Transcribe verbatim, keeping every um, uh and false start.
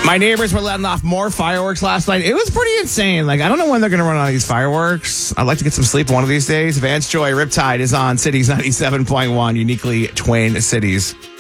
My neighbors were letting off more fireworks last night. It was pretty insane. Like, I don't know when they're going to run all these fireworks. I'd like to get some sleep one of these days. Vance Joy, Riptide is on Cities ninety-seven point one, uniquely Twin Cities.